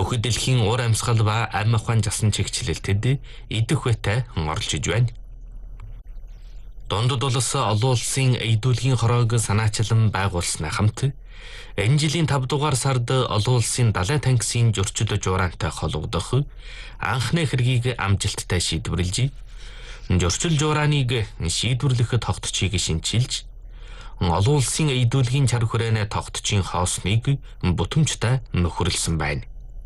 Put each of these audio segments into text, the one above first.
Бүхэл дэлхийн уур амьсгал ба ам ахуйн жасан чигчлэлтэд идэх бэтэй оролцож байна. Дундад улс олон улсын эйдүүлгийн хороог санаачлан байгуулснаа хамт энэ жилийн 5 дугаар сард олон улсын далайн танксын зөрчил жуураантай холбогдох анхны хэргийг амжилттай шийдвэрлэж, зөрчил жуурааныг шийдвэрлэхэд тогтцыг шинчилж, олон улсын эйдүүлгийн чар хүрээний тогтцын хоосныг бүтэмжтэй нөхөрлсөн байна.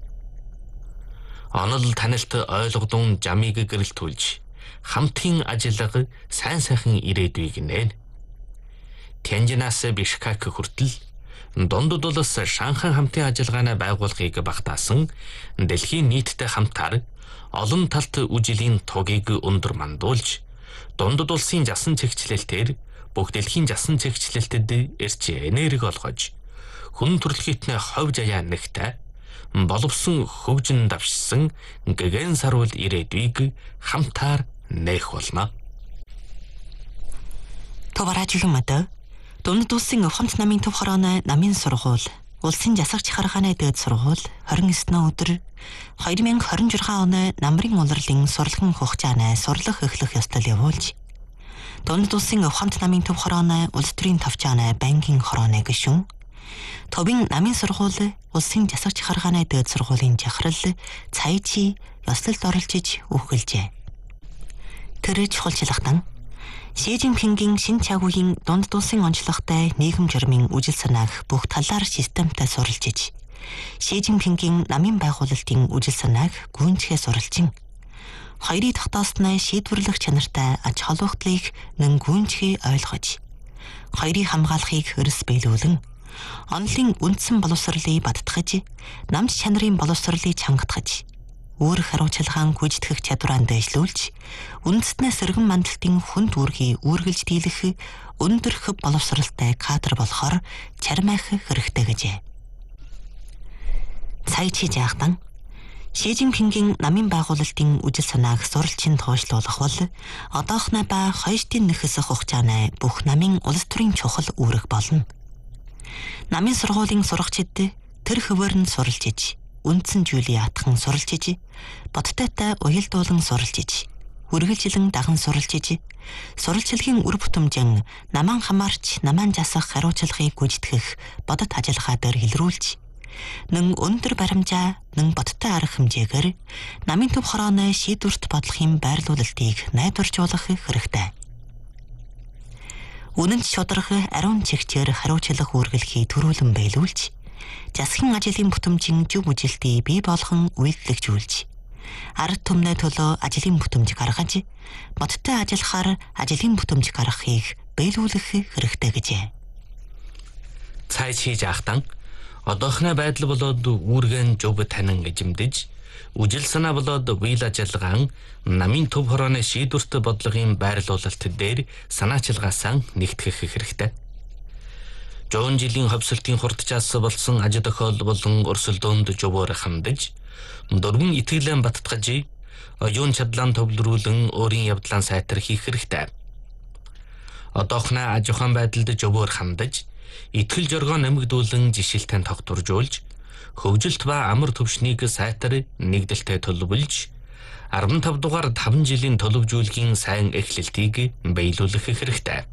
Онол танилт ойлгодон жамыг гэрэлтүүлж хамтын ажиллага сайн сайхан ирээдүйг нээн. Тянжинаас Бишкек хүртэл дундад улс Шанхай хамтын ажиллагааны байгууллагыг багтаасан дэлхийн нийттэй хамтаар олон талт үжилийн тугийг өндөр мандуулж, дундад улсын жасан чигчлэлтээр бүх дэлхийн жасан чигчлэлтэд эрч энерги олгож, хүн төрөлхитний хов жаяа нэгтэй боловсон хөгжин давшсан гэгэн саруул ирээдүйг хамтаар нээх болно. Товаражлын мад дундад улсын ухамт намын төв хорооны намын сургууль, улсын засагч харгааны дээд сургууль 29 өдөр 2026 оны намрын улирлын сурлагын хугацааны сурлах эхлэх ёстол явуулж, дундад улсын ухамт намын төв хорооны улс төрийн тавчааны банкын хорооны гишүүн, Товын намын сургууль, улсын засагч харгааны дээд сургуулийн жахрал цайчи ёслолд оролцож үхэлжээ. Тэр чухалчлагтан Ши Цзиньпингийн шин чагуугийн дундад улсын онцлогтой нийгэм журмын үжил санааг бүх талаар системтэй суралцж, Ши Цзиньпингийн намын байгуулалтын үжил санааг гүйцэтгэхээ суралцсан. Хоёрыг тогтоосноо шийдвэрлэх чанартай аж холбогдлыг нэн гүйцэхийг ойлгож, хоёрыг хамгаалахыг өрс биелүүлэн, онлын үндсэн боловсролыг баттгаж, намж чанарын боловсролыг чангатгаж, үүрэг хариуцлагаан гүйцэтгэх чадвараа дэвшлүүлж, үндэстнээ сэргэн мандалтын хүнд үүргийг үүргэлж дийлэх өндөр хөв боловсролтой кадр болохоор чармайх хэрэгтэй гэжээ. Цайчи жаахтан Ши Цзиньпингийн намын байгуулалтын үжил санааг суралцын тоошлуулах бол одоохны ба хойштын нэхэсэх хугацааны бүх намын улс төрийн чухал үүрэг болно. Намын сургуулийн сурагчид тэр хөвөр нь суралцж, үндсэн зүйлийг атхан суралцж, бодтойтой уялдуулан суралцж, үргэлжлэн даган суралцж, суралцлагын үр бүтэмжэн намаан хамаарч намаан засах хариуцлагыг гүйцэтгэх бодит ажиллагаа дээр илрүүлж, нэн өндөр баримжаа, нэн бодтой арга хэмжээгээр намын төв хорооны шийдвэрт бодлохын байрлуулалтыг найдваржуулах хэрэгтэй. Үнэнд шударга ариун чигчээр хариуцлага үргэлхий төрүүлэн байлуулж, засгийн ажлын бүтэмжийн зөв үжилтийг бий болгон үйлчлэгжүүлж, ард түмний төлөө ажлын бүтэмж гаргаж, бодтой ажиллахаар ажлын бүтэмж гаргахыг биелүүлэх хэрэгтэй гэжээ. Цайчи жаахтан одоохны байдал болоод үүргэн зөв танин эзэмдэж, үжил санаа болоод үйл ажиллагаан намын төв хорооны шийдвэрт бодлогын байрлуулалт дээр санаачилгаасаа нэгтгэх хэрэгтэй. 100 жилийн ховсолтын хурдчаас болсон аж тохиол болон өрсөлдөөнд зөвөр хандаж, дөрвөн итгэлэн баттгаж, оюун чадлаа төвлөрүүлэн өөрийн явдлаа сайтрахыг хэрэгтэй. Одоохны аж ахуйн байдалд зөвөр хандаж, итгэл зоргоо нэмэгдүүлэн жишээлтэн тогтворжуулж, хөгжилт ба амар төвшнийг сайтар нэгдэлтэй төлөвлөж, 15 дугаар 5 жилийн төлөвжүүлгийн сайн эхлэлтийг биелүүлэх хэрэгтэй.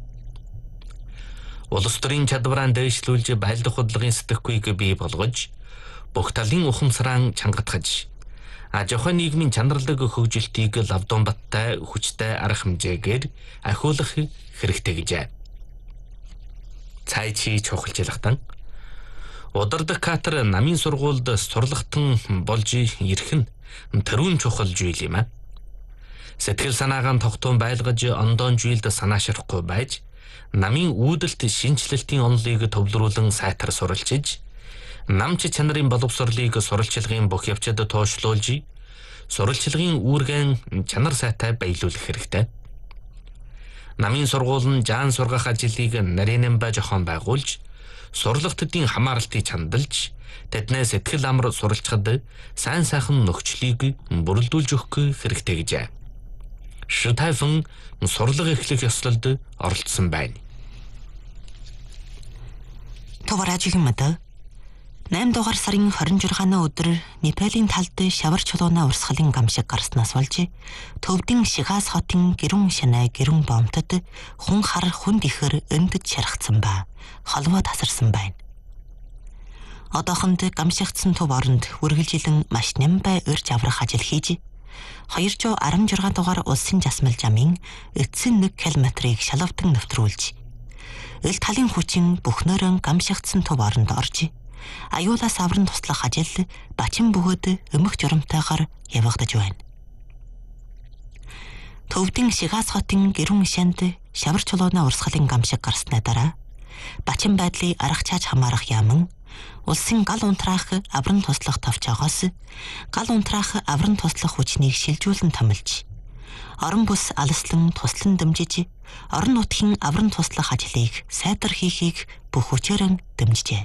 Улс төрийн чадвараа дэвшлүүлж байлдах худлын сэтгэхүйг бий болгож, бүх талын ухамсараа чангатгаж, аж ахуйн нийгмийн чанарлаг хөгжилтийг лавдон баттай хүчтэй арга хэмжээгээр ахиулах хэрэгтэй гэжээ. Цайчи чухалчлагтан удирдах катер намын сургуульд сурлагтан болж ирэх нь тэрүүн чухал зүйл юм. Сэтгэл санаагаа тогтоон байлгаж ондоон зүйлд санаашрахгүй байж, намын үүдэлт шинжилэлтийн онолыг төвлөрүүлэн сайтар суралцж, намч чанарын боловсролыг суралцлагын бүх явцад тоошлуулж, суралцлагын үүргэн чанар сайтай биелүүлэх хэрэгтэй. Намын сургууль нь жаан сургах ажлыг нарийнан ба жохон байгуулж, сурлагчдын хамааралтыг чандалж, тэдний сэтгэл амар суралцахад сайн сайхан нөхцөлийг бүрэлдүүлж өгөх хэрэгтэй гэжээ. Ши Тайфун сурлага эхлэх ёслолд оролцсон байна. Товаражлын мад 8 дугаар сарын 26-ны өдөр Непалийн талд шавар чулууна урсгалын гамшиг гарснаас болж Төвдийн Шигаас хотын гэрүүн шанай гэрүүн бомтод хүн хар хүнд ихэр өндөд шархсан ба холбоо тасарсан байна. Одоохонд гамшигдсан төв оронд үргэлжилэн маш нямбай урьж аврах ажил хийж 216 дугаар улсын жасмал жамын эцсийн 1 километрийг шалавдан нэвтрүүлж эл талын хүчин бүхнөөрөө гамшигдсан төв оронд орж аюулаас авран туслах ажил Бачин бөгөөд өмөх журамтайгаар явагдаж байна. Төвдийн Шигаас хотын гэрүүн шанд шавар чулууны урсгалын гамшиг гарсны дараа Бачин байдлыг аргачааж хамаарах яаман улсын гал унтраах авран туслах товчоогоос гал унтраах авран туслах хүчнийг шилжүүлэн томилж орон бус алслан туслан дэмжиж орон нутгийн авран туслах ажлыг сайдар хийхийг бүх хүчээрэн дэмжижээ.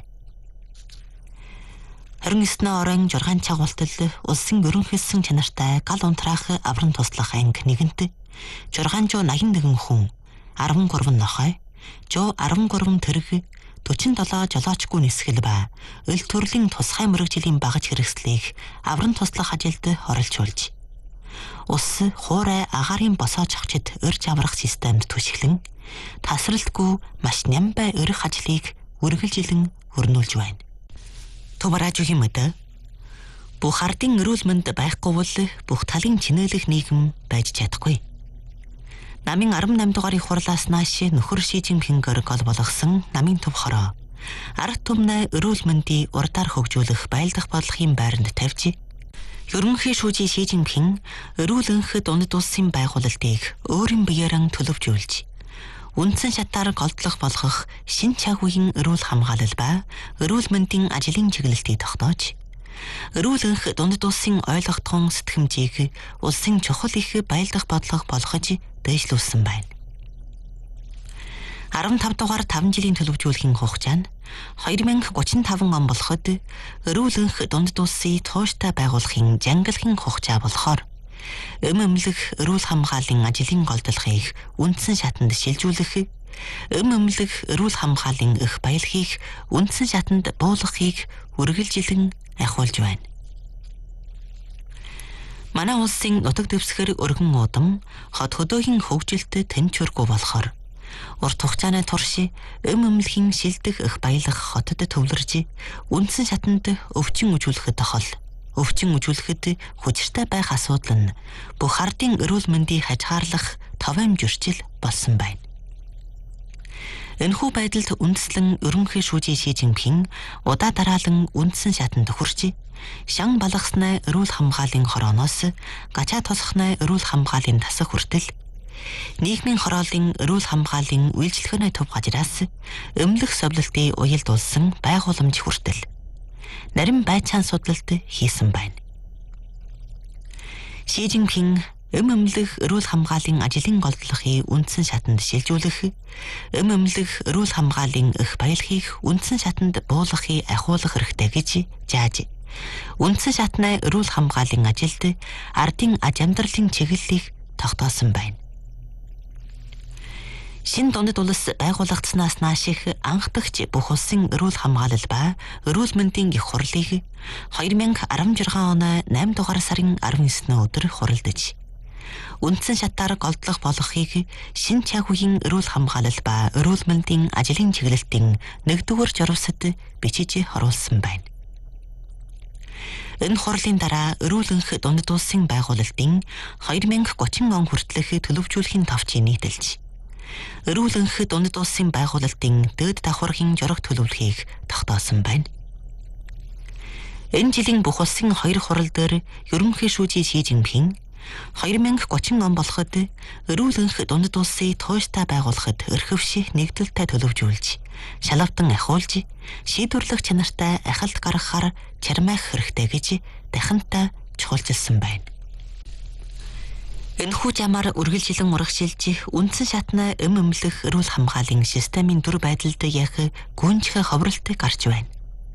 29 орон 6 чагуултал улсын ерөнхийлсөн чанартай гал унтраах авран туслах анги нэгэнт 681 хүн 13 нохой 113 тэрэг 47 жолоочгүй нисгэл ба өл төрлийн тусгай мөрөгжлийн багаж хэрэгслийг авран туслах ажилд оролж болж ус хуурай агаарын босоож авчид урьж аврах системд түшиглэн тасралтгүй маш нямбай өрөх ажлыг үргэлжилэн өрнүүлж байна. Төвраажуугийн мэд бүх ардын эрүүл мэнд байхгүй бол бүх талын чинээлэх нийгэм байж чадахгүй. Намын 18 дугаарыг хурлаас нааш нөхөр Ши Жинпингээр гол болгосон намын төв хороо ард түмнээ эрүүл мэндийг урдаар хөгжүүлэх байлдах бодлогын байранд тавьж ерөнхий шүүжийн Ши Жинпин эрүүл энх дунд улсын байгуулалтыг өөрийн биеэрэн төлөвжүүлж үндсэн шатаар голдлох болгох шин чагвын эрүүл хамгаалал ба эрүүл мэндийн ажлын чиглэлтийг тогтоож эрүүл энх дунд улсын ойлгохтон сэтгэмжийг улсын чухал их байлдах бодлого болгож дэвшлүүлсэн байна. 15 дугаар 5 жилийн төлөвжүүлэхийн хугацаа нь 2035 он болоход эрүүл энх дунд улсын тууштай байгуулахын жангалахын хугацаа болохоор эмэмлэх эрүүл хамгааллын ажлын голдлохыг үндсэн шатанд шилжүүлэх, эмэмлэх эрүүл хамгааллын их баялагийг үндсэн шатанд буулгахыг үргэлжилэн ахиулж байна. Манай улсын нутаг дэвсгэр өргөн уудам хот хөдөөгийн хөгжилд тэнцвэргүй болохоор урт хугацааны турш эмэмлэхийн шилдэх их баялаг хотод төвлөрж үндсэн шатанд өвчин үзүүлэхэд тохол өвчин үзүүлэхэд хүчтэй байх асуудал нь бүх ардын эрүүл мэндийг хажгаарлах товом зөрчил болсон байна. Энэхүү байдалд үндэслэн ерөнхий шүүжийн Ши Жинпин удаа дараалан үндсэн шатанд хүрч шан балгасны эрүүл хамгааллын хорооноос гачаа тосхны эрүүл хамгааллын тасах хүртэл нийгмийн хорооллын эрүүл хамгааллын үйлчлэгээний төв газраас эмнэлэх совлолтын уялдуулсан байгууламж хүртэл нарийн байцаан судлалт хийсэн байна. Ши Жинпин эмэмлэх эрүүл хамгааллын ажлын голдлохыг үндсэн шатанд шилжүүлэх, эмэмлэх эрүүл хамгааллын их баялагийг үндсэн шатанд буулгахыг ахиулах хэрэгтэй гэж зааж, үндсэн шатны эрүүл хамгааллын ажилд ардын аж амьдралын чиглэлийг тогтоосон байна. Шин дунд улс байгуулагдсанаас нааш их анхдагч бүх улсын эрүүл хамгаалал ба эрүүл мэндийн их хурлыг 2016 оны 8 дугаар сарын 19-ны өдөр хуралдаж үндсэн шатаар голдлох болгохыг шин чагвын эрүүл хамгаалал ба эрүүл мэндийн ажлын чиглэлтийн 1-р журвсад бичиж харуулсан байна. Энэ хурлын дараа эрүүл энх дунд улсын байгуулалтын 2030 он хүртэлх төлөвжүүлэхийн товчийг нийтэлж эрүүл энх дунд улсын байгуулалтын дээд давхаргын жураг төлөвлөхийг тогтоосон байна. Энэ жилийн бүх улсын 2 хурал дээр ерөнхий шүүжийн Ши Жинпин 2030 он болоход эрүүл энх дунд улсын тууштай байгуулахад өрхөвших нэгдэлтэй төлөвжүүлж, шалавтан ахиулж, шийдвэрлэх чанартай ахалт гаргахаар чармайх хэрэгтэй гэж дахинтай чухалчилсан байна. Энэхүү замаар үргэлжилэн урагшилж, үндсэн шатны эмэмлэх эрүүл хамгааллын системийн дүр байдалд яг гүнжих ховролтыг гарч байна.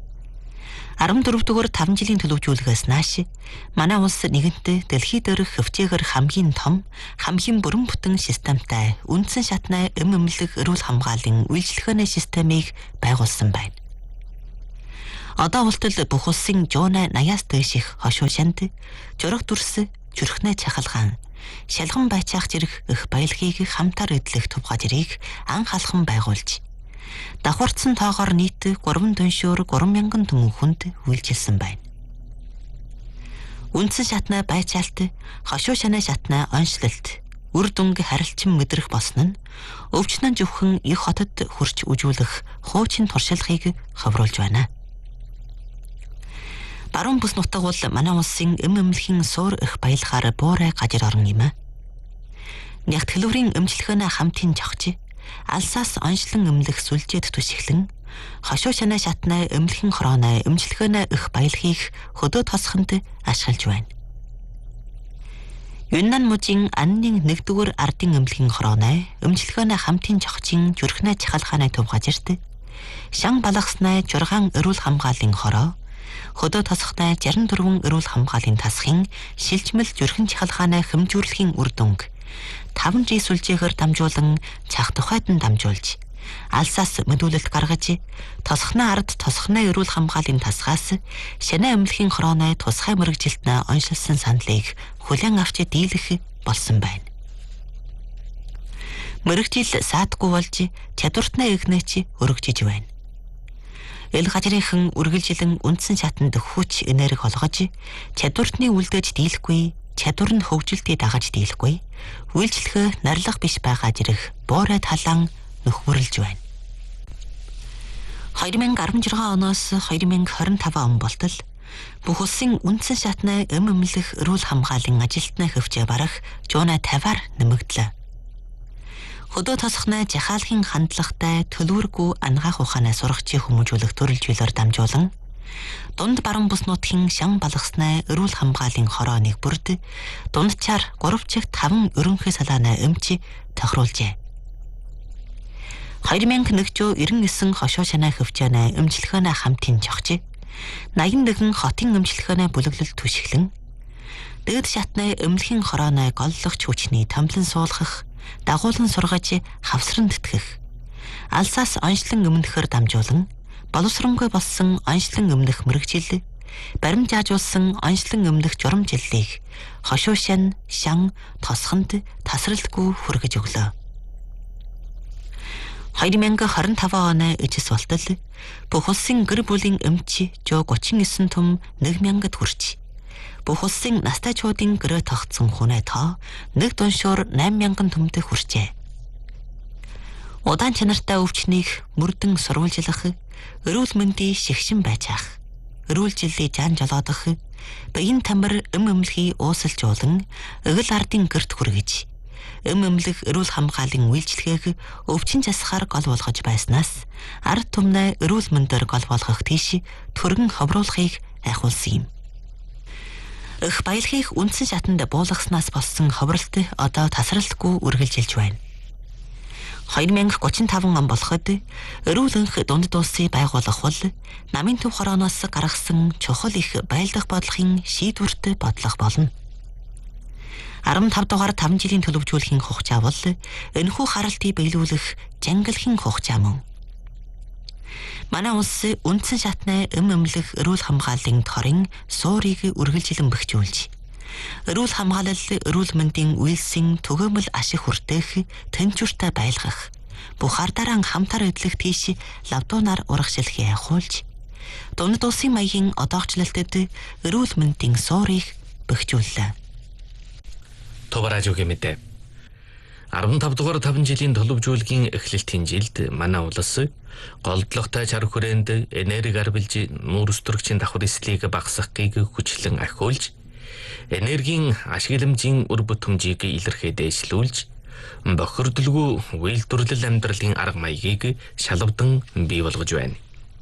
14-р 5 жилийн төлөвжүүлэхээс нааш манай улс нэгэнтээ дэлхийд дээрх хөвчөөгөр хамгийн том, хамгийн бүрэн бүтэн системтай үндсэн шатны эмэмлэх эрүүл хамгааллын үйлчлэгээний системийг байгуулсан байна. Одоо болтол бүх улсын жууна 80-аас дээш их хошуу шанд, журах дүрс, зүрхнээ чахалгаан, шалган байцаах зэрэг их баялхийг хамтаар эдлэх тув газрыг анх алхам байгуулж, давхарцсан тоогоор нийт 3 дүншөөр 3,000 түмэнхэнд үйлчилсэн байна. Үндсэн шатна байцаалт, хошуу шанаа шатна онцлолт, үр дүнг харилцан мэдрэх болсон нь өвчнөн зөвхөн их хотод хурч үжүүлэх хуучин туршлагыг хавруулж байна. Баруун бүс нутаг бол манай улсын эмхлэхийн суур их баялахаар буурай газар орон юм а. Нягт хэлвэрийн эмчилгээнэ хамтын жогч, алсаас онцлон эмнэлэх сүлжээд түшиглэн, хошуу шанаа шатна эмнэлхэн хорооны эмчилгээнэ их баялахыг хөдөө тосхонд ашиглаж байна. Юннан мужийн анны 1-р ардын эмнэлхэн хорооны эмчилгээнэ хамтын жогчийн зүрхнээ чахалхааны төв газарт шан балгаснаа 6 эрүүл хамгааллын хороо, хөдөө тосхоны 64 эрүүл хамгааллын тасхын шилжмэл зүрхэн чахалхааны хэмжүүрлэхийн үр дүнг 5G сүлжээгээр дамжуулан цах тухайд нь дамжуулж, алсаас мэдүүлэлт гаргаж, тосхны ард тосхны эрүүл хамгааллын тасгаас шанаа эмнэлхийн хорооны тусгай мэрэгжилтнээ оншилсан саналыг хүлээн авч дийлэх болсон байна. Мэрэгжил саадгүй болж чадвартны игнэч өргөжж байна. Эл газрынхан үргэлжилэн үндсэн шатанд хүч энерги олгож, чадвартны үлдээж дийлэхгүй, чадвар нь хөгжилтийг дагаж дийлэхгүй, үйлчлэхэ нарилга биш байгаа зэрэг буурай талан нөхөрлөж байна. 2016 оноос 2025 он болтол бүх улсын үндсэн шатны эмнэлэх эрүүл хамгааллын ажилтны хөвчөө барах 150-аар нэмэгдлээ. Хөдөө тосхны жахаалхын хандлагатай төлөвөргүй ангаах ухаанаа сургачийн хүмүүжүүлэх төрөл зүйлээр дамжуулан дунд баруун бүс нутгийн шан балгасны эрүүл хамгааллын хорооныг бүрд дундчаар 3 чигт 5 ерөнхий салааны эмч тохируулжээ. 2199 хошуу шанаа хөвчөөнэ эмчилгээнэ хамтын жогч, 81 хотын эмчилгээнэ бүлэглэл түшиглэн, дээд шатны эмнэлхийн хорооны голлогч хүчний томлон суулгах, дагуулan сургаж хавсран тэтгэх, алсаас онцлон өмнөхөр дамжуулан, боловсронгүй болсон онцлон өмнөх мэрэгжил, баримжаажуулсан онцлон өмнөх журамжиллийг хошуу шан, тосхонд тасралтгүй хүргэж өглөө. 2025 оны эжис болтол бүх улсын гэр бүлийн эмч 139 түм 1000-д хүрч, бүх улсын настай чуудын гэрээ тогтсон хүнээ тоо 1 дүншөөр 8,000 түмтэй хүрчээ. Удаан чанартай өвчнийг мөрдөн сурвалжлах, эрүүл мэндийн шигшин байцаах, эрүүл жилийн жан жолоодох, биеийн тамир эмнэлхий уусалжуулан, эгэл ардын гэрт хүргэж, эмнэлэх эрүүл хамгааллын үйлчлэгийг өвчин засахаар гол болгож байснаас ард түмнээ эрүүл мэндөр гол болгох тийш төргөн ховруулахыг айхуулсан юм. Их баялхийг үндсэн шатанд буулгаснаас болсон ховролт одоо тасралтгүй үргэлжилж байна. 2035 он болоход эрүүлэнх дунд дуусын байгуулах бол намын төв хорооноос гаргасан чухал их байлдах бодлогын шийдвэрт бодлого болно. 15 дугаар 5 жилийн төлөвжүүлэхийн хугацаа бол энэхүү харалтыг биелүүлэх жангилхийн хугацаа мөн. Манай улс үндсэн шатны эмнэлэх эрүүл хамгааллын торын суурийг үргэлжилэн бэхжүүлж, эрүүл хамгаалал эрүүл мэндийн үйлсийн түгээмэл ашиг хүртээх тэнцвэртэй байлгах, бүх ардараа хамтар эдлэх тийш лавдуунаар урагшилхийг айхуулж, дунд улсын маягийн одоогчлолтод эрүүл мэндийн суурийг бэхжүүллээ. Товаражуугийн мэдээ. 15 дугаар 5 жилийн төлөвжүүлгийн эхлэлтийн жилд манай улс голдлоготой чар хүрээнд энерги арвилж нүүрс төрөгчийн давхар эслийг багасгахыг хүчлэн ахиулж, энергийн ашигламжийн үр бүтэмжийг илэрхий дээшлүүлж, бохирдолгүй үйлдвэрлэл амьдралын арга маягийг шалавдан бий болгож байна.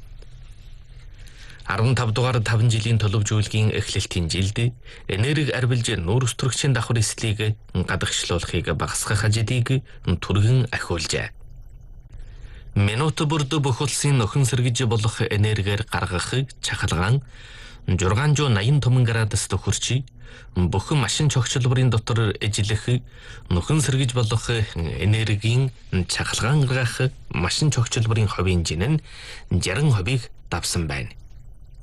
15 дугаар 5 жилийн төлөвжүүлгийн эхлэлтийн жилд энерги арвилж нүүрс төрөгчийн давхар эслийг гадагшлуулахыг багасгах ажлыг түргэн ахиулжээ. Минут бүрд бүх улсын нөхөн сэргэж болох энергиэр гаргах чахалгаан 680 түмэн градуст хүрч, бүхэн машин чогчлбарын дотор эжлэх нөхөн сэргэж болох энергийн чахалгаан гаргах машин чогчлбарын хувийн жин нь 60% давсан байна.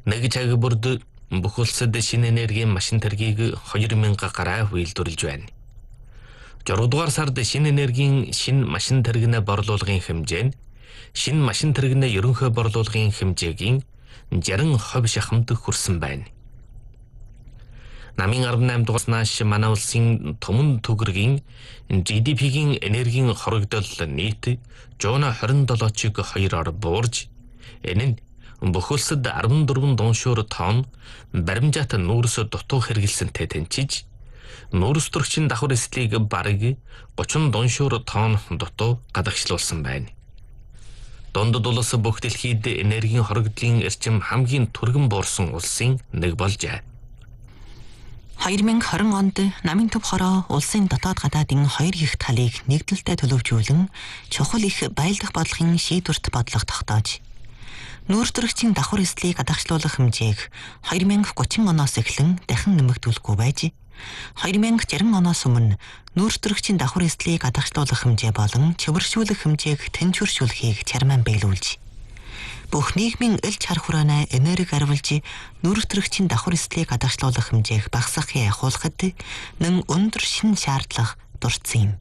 Нэг цаг бүрд бүх улсад шинэ энергийн машин тэргийг 2000 гаруй үйлдвэрлэж байна. 6 дугаар сард шинэ энергийн шинэ машин тэрэгнээ борлуулгын хэмжээ нь шинэ машин тэрэгнээ ерөнхий борлуулгын хэмжээгийн 60% шахамд хүрсэн байна. Намын 18 дугаараас нааш манай улсын төмөн төгрөгийн GDP-гийн энергийн хорогдол нийт 127.2 буурж, энэ нь бүх улсад 14 дуншуур тонн баримжаат нүүрс дутуу хэрэгэлсэнтэй тэнцэж, нүүрс төрөгчийн давхар эслийг бараг 30 дуншуур тонн дутуу гадагшлуулсан байна. Дундад улс бүх дэлхийд энергийн хорогдлын эрчим хамгийн түргэн буурсан улсын нэг болжээ. 2020 онд намын төв хороо улсын дотоод гадаадын хоёр их талыг нэгдэлтэй төлөвжүүлэн чухал их баялдах бодлогын шийдвэрт бодлого тогтоож, нүүрс төрөгчийн давхар эслийг гадагшлуулах хэмжээг 2030 оноос эхлэн дахин нэмэгдүүлэхгүй байж, 2060 оноос өмнө нүүрс төрөгчийн давхар эслийг гадагшлуулах хэмжээ болон чөвөршүүлэх хэмжээг тэнцвэршүүлэхийг чармаан биелүүлж, бүх нийгмийн элч хар хураанаа энерги арвилж нүүрс төрөгчийн давхар эслийг гадагшлуулах хэмжээг багасгахыг ахуулахад нэн өндөр шин шаардлага дурдсан юм.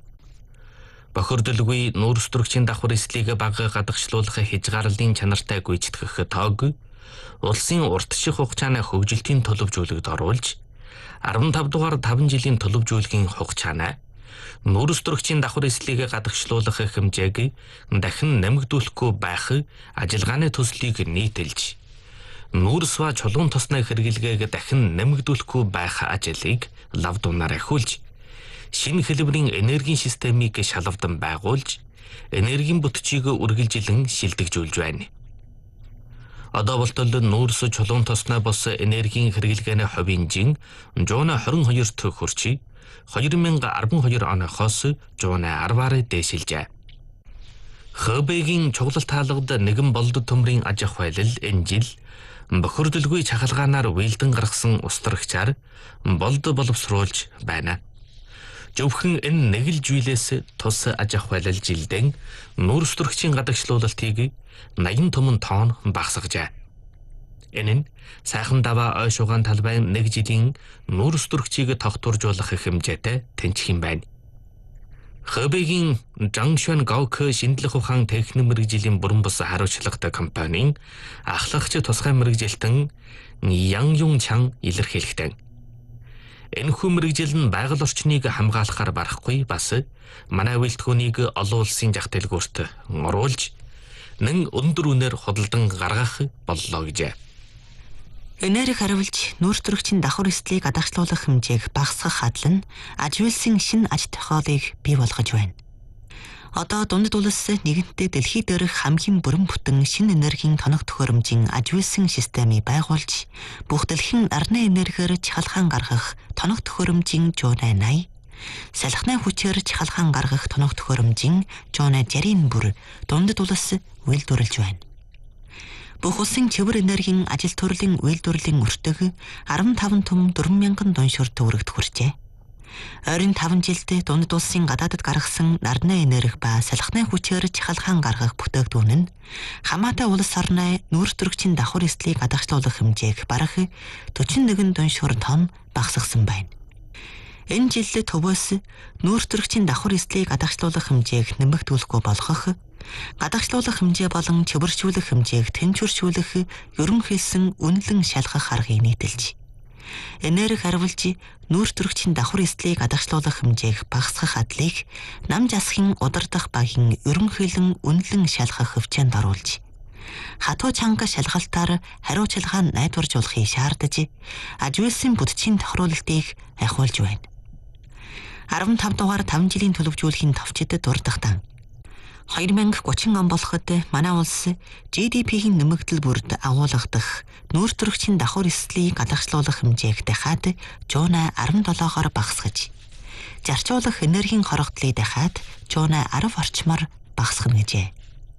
Бохирдолгүй нүүрс төрөгчийн давхар эслийг бага гадагшлуулах хязгаарлалын чанартай гүйцэтгэх тоог улсын урт ших хугацааны хөгжилтийн төлөвжүүлэгт оруулж, 15 дугаар 5 жилийн төлөвжүүлгийн хугацааны нүүрс төрөгчийн давхар эслийг гадагшлуулах хэмжээг дахин нэмэгдүүлэхгүй байх ажиллагааны төслийг нийтэлж, нүүрс ба чулуун тосны хэрэглэгээг дахин нэмэгдүүлэхгүй байх ажлыг лав дунаар ахиулж, шинэ хэлбэрийн энергийн системийг шалгавдан байгуулж, энергийн бүтцийг үргэлжилэн шилдэгжүүлж байна. Одоо болтол нүүрс чулуун тосны бос энергийн хэрэглгээний хувийн жин 122-т хүрч, 2012 оноохоос 110-аар дээшилжээ. Хэбэгийн чуглал таалгад нэгэн болдод төмрийн аж ахуй энэ жил бохирдолгүй чахалгаанаар уйлдан гаргасан устөрөгчаар болд боловсруулж байна. Зөвхөн энэ нэг л жийлээс тус аж ахуй жилдэн нүүрс төрөгчийн гадагшлуулалтыг 80 төмөн тонн багасгажээ. Энэ нь сайхан даваа ой шугаан талбайн нэг жилийн нүүрс төрөгчийг тогтворжуулах хэмжээтэй тэнцэх юм байна. Хэбэгийн Жангшуан Гаок шинжлэх ухаан техник мэргэжлийн бүрэн бус хариуцлагатай компанийн ахлагч тусгай мэргэжилтэн Ян Юн Чан илэрхийлэхдээ, энэхүү мэргэжил нь байгаль орчныг хамгаалахаар барахгүй, бас манай үйлдвэрийг олон улсын зах дэлгүүрт оруулж, нэн өндөр үнээр худалдан гаргах боллоо гэжээ. Энерги хариулж нүүрс төрөгчийн давхар эслийг гадагшлуулах хэмжээг багасгах адил нь аж үйлсийн шинэ аж тохиолыг бий болгож байна. Одоо дундад улс нэгэнтээ дэлхий дээрх хамгийн бүрэн бүтэн шинэ энергийн тоног төхөөрөмжийн аж үйлсийн системийг байгуулж, бүх дэлхийн нарны энергиэр чахалгаан гаргах тоног төхөөрөмжийн 180, салхины хүчээр чахалгаан гаргах тоног төхөөрөмжийн 160-ийн бүр дундад улс үйлдвэрлэж байна. Бүх улсын цэвэр энергийн ажил төрлийн үйлдвэрлэлийн өртөг 15 төм 4,000 дуншуур төгрөгт хүрчээ. Ойрын 5 жилд дундад улсын гадаадд гаргасан нарны энерги ба салхины хүчээр чахалгаан гаргах бүтээгдэхүүн нь хамаатай улс орны нүүрс төрөгчийн давхар эслийг гадагшлуулах хэмжээг бараг 41 дуншуур тонн багасгасан байна. Энэ жил төвөөс нүүрс төрөгчийн давхар эслийг гадагшлуулах хэмжээг нэмэгдүүлэхгүй болгох, гадагшлуулах хэмжээ болон чөвөршүүлэх хэмжээг тэнцвэршүүлэх ерөнхийлсөн үнэлэн шалгах аргыг нийтэлж, энерги хариулж нүүрс төрөгчийн давхар эслийг гадагшлуулах хэмжээг багасгах адлыг нам засгийн удирдах багийн ерөнхийлөн үнэлэн шалгах хөвчөнд оруулж, хатуу чанга шалгалтаар хариуцлагаа найдваржуулахыг шаардаж, аж үйлсийн бүтцийн тохируулалтыг ахиулж байна. 15 дугаар 5 жилийн төлөвжүүлэхийн товчид дурдахтан 2030 он болоход манай улс GDP-ийн нэмэгдэл бүрд агуулгадах нүүрс төрөгчийн давхар эслийг гадагшлуулах хэмжээг дахиад 117-оор багасгаж, зарцуулах энергийн хорогдлыг дахиад 110 орчмоор багасгана гэжээ.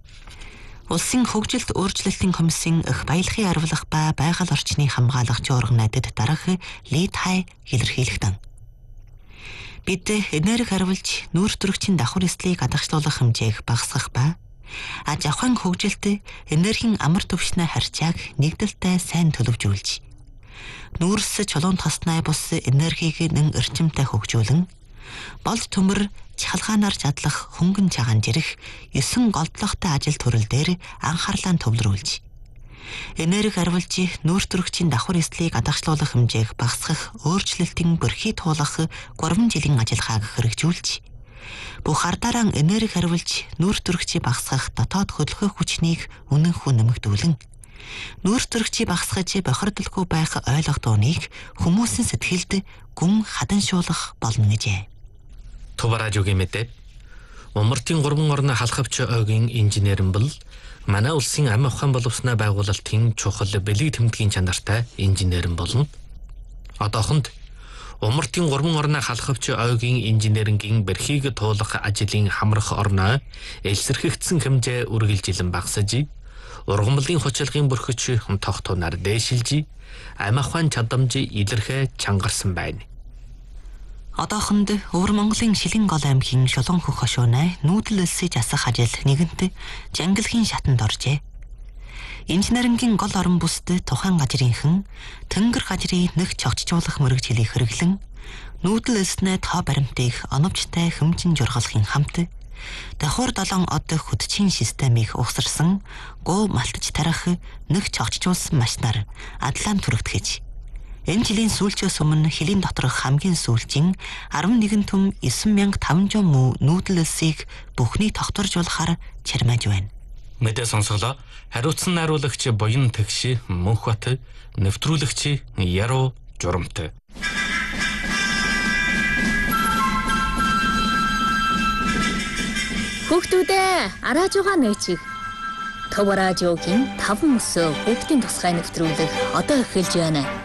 Улсын хөгжилт өөрчлөлтийн комиссийн их баялагын арвилах ба байгаль орчныг хамгаалагч орган найдад дараах Ли Тай илэрхийлэхдээ, бид энерги хариулж нүүрс төрөгчийн давхар эслийг гадагшлуулах хэмжээг багасгах ба Аж ахуйн хөгжилд энергийн амар түвшний харьцааг нэгдэлтэй сайн төлөвжүүлж, нүүрс чулуун тоснай бус энергийг нэн эрчимтэй хөгжүүлэн, болд төмөр чахалгаанаар чадлах хөнгөн чагаан жирэх 9 голдлогтой ажил төрөл дээр анхаарлаа төвлөрүүлж, энерги арвилж нүүр төрөгчийн давхар эслийг гадагшлуулах хэмжээг багасгах өөрчлөлтийн бөрхий туулах 3 жилийн ажиллагааг хэрэгжүүлж, бүх ардараа энерги арвилж нүүр төрөгчийг багасгах дотоод хөдөлгөөх хүчнийг үнэнхүү нэмэгдүүлэн, нүүр төрөгчийг багасгаж бохирдолгүй байх ойлгодооныг хүмүүсийн сэтгэлд гүн хаданшуулах болно гэжээ. Туваражуугийн мэдээ. Умартын 3 орны халахвч ойгийн инженер нь бол манай улсын амь ухаан боловсны байгуулалтын чухал бэлэг тэмдгийн чанартай инженер нь болно. Одоохонд Умартын 3 орны халахвч ойгийн инженерингийн бэрхийг туулах ажлын хамрах орноо элсэрхэгдсэн хэмжээ үргэлжилэн багасж, ургамлын хүчилгын бүрхэж тогтооноор дээшилж, амь ухаан чадамж илэрхэ чангарсан байна. Одоохонд Өвөр Монголын Шилэн гол аймгийн Шулуун хөх хошуунай нүүдэл элсээ засах ажил нэгэнт жангилгийн шатанд оржээ. Инженерингийн гол орон бүсд тухайн газрынхан тэнгэр газрын нэг чогчжуулах мөрөгжлийг хэрэглэн нүүдэл элснээ тоо баримтыг оновчтой хэмжин жургалахын хамт давхар 7 од хөдчийн системийг угсарсан гоо малтаж тарих нэг чогчжуулсан машинаар адлаан түрэгдэхэж, энэ жилийн сүүлчээс өмнө хилийн доторх хамгийн сүүлчийн 11 түм 9500 муу нүүдэл элсийг бүхний тогтворжуулахаар чармааж байна. Мэдээ сонсголоо. Хариуцсан найруулагч Буян Тэгш, Мөнхбат, нэвтрүүлэгч Яруу Журамт. Хүүхдүүдээ арааж байгаа нээчиг. Туваражуугийн 5 өсөө хүүхдийн тусгай нэвтрүүлэг одоо эхэлж байна.